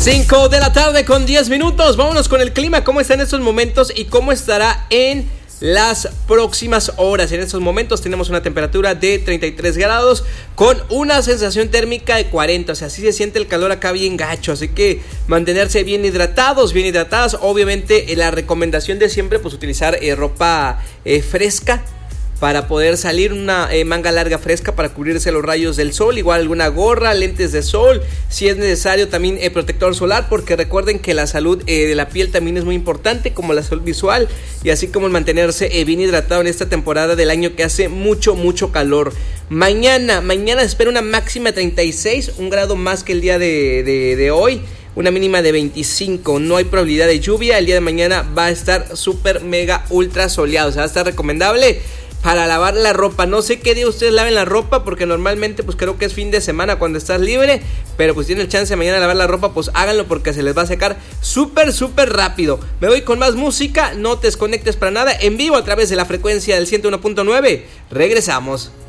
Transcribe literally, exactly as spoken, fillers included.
cinco de la tarde con diez minutos. Vámonos con el clima. ¿Cómo está en estos momentos y cómo estará en las próximas horas? En estos momentos tenemos una temperatura de treinta y tres grados con una sensación térmica de cuarenta. O sea, así se siente el calor acá bien gacho. Así que mantenerse bien hidratados, bien hidratadas. Obviamente eh, la recomendación de siempre, pues utilizar eh, ropa eh, fresca para poder salir, una eh, manga larga fresca para cubrirse los rayos del sol, igual alguna gorra, lentes de sol, si es necesario también eh, protector solar, porque recuerden que la salud eh, de la piel también es muy importante, como la salud visual, y así como el mantenerse eh, bien hidratado en esta temporada del año que hace mucho, mucho calor. Mañana, mañana espera una máxima de treinta y seis, un grado más que el día de, de, de hoy. Una mínima de veinticinco, no hay probabilidad de lluvia. El día de mañana va a estar súper, mega, ultra soleado, o sea, va a estar recomendable para lavar la ropa. No sé qué día ustedes laven la ropa, porque normalmente pues creo que es fin de semana cuando estás libre, pero pues tienen el chance de mañana de lavar la ropa, pues háganlo porque se les va a secar súper, súper rápido. Me voy con más música, no te desconectes para nada, en vivo a través de la frecuencia del ciento uno punto nueve. Regresamos.